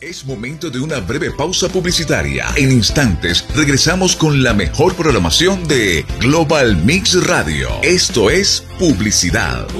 Es momento de una breve pausa publicitaria. En instantes regresamos con la mejor programación de Global Mix Radio. Esto es publicidad.